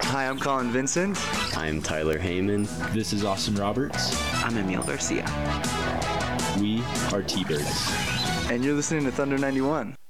Hi, I'm Colin Vincent. I'm Tyler Heyman. This is Austin Roberts. I'm Emil Garcia. We are T-Birds. And you're listening to Thunder 91.